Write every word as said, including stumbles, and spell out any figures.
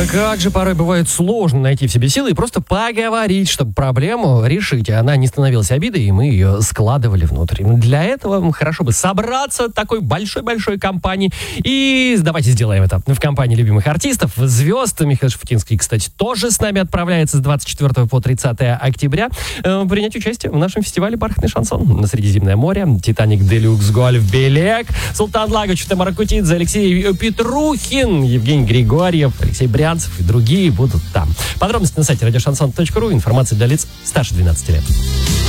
Как же порой бывает сложно найти в себе силы и просто поговорить, чтобы проблему решить. Она не становилась обидой, и мы ее складывали внутрь. Для этого хорошо бы собраться такой большой-большой компанией. И давайте сделаем это в компании любимых артистов, звезд. Михаил Шуфутинский, кстати, тоже с нами отправляется с двадцать четвёртого по тридцатое октября э, принять участие в нашем фестивале «Бархатный шансон» на Средиземное море. «Титаник Делюкс», «Гольф Белек», Султан Лагоч, Тамара Аркутидзе, Алексей Петрухин, Евгений Григорьев, Алексей Брянцев и другие будут там. Подробности на сайте радиошансон точка ру. Информация для лиц старше двенадцати лет.